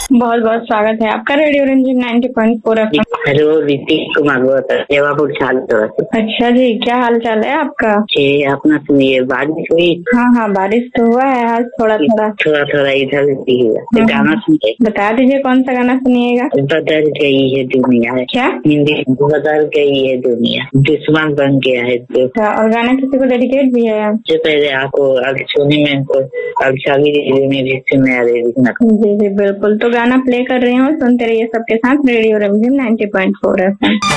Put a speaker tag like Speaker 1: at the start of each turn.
Speaker 1: बहुत बहुत स्वागत है आपका radio Ranjan 90.4 FM.
Speaker 2: Hello, Hrithik Kumar बोलता है, देवापुर छात्र।
Speaker 1: अच्छा जी, क्या हाल चाल है आपका?
Speaker 2: जी, अपना सुनिए। बारिश हुई?
Speaker 1: हाँ, बारिश तो हुआ है आज थोड़ा
Speaker 2: थोड़ा इधर भी हुआ। गाना सुनिए।
Speaker 1: बता दीजिए कौन सा गाना सुनिएगा?
Speaker 2: बदल गई है दुनिया है।
Speaker 1: क्या?
Speaker 2: हिंदी बदल गई है दुनिया, दुश्मन बन गया है तो।
Speaker 1: और गाना किसी को डेडिकेट भी है?
Speaker 2: जो पहले आपको सोनी में को सभी रेडियो में भी सुना रहे।
Speaker 1: जी बिल्कुल, तो गाना प्ले कर रही हूँ, सुनते रहिए सबके साथ रेडियो रंजन 90.4 एफएम।